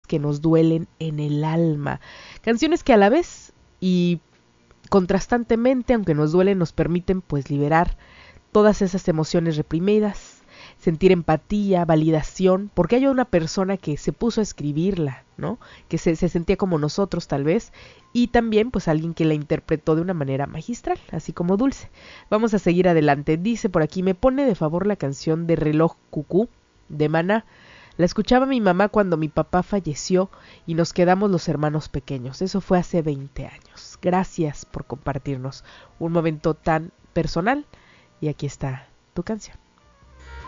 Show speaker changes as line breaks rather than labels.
que nos duelen en el alma. Canciones que a la vez y contrastantemente, aunque nos duelen, nos permiten pues liberar todas esas emociones reprimidas, sentir empatía, validación, porque hay una persona que se puso a escribirla, ¿no? Que se sentía como nosotros tal vez, y también pues alguien que la interpretó de una manera magistral, así como Dulce. Vamos a seguir adelante. Dice por aquí, me pone de favor la canción de Reloj Cucú de Maná. La escuchaba mi mamá cuando mi papá falleció y nos quedamos los hermanos pequeños. Eso fue hace 20 años. Gracias por compartirnos un momento tan personal. Y aquí está tu canción.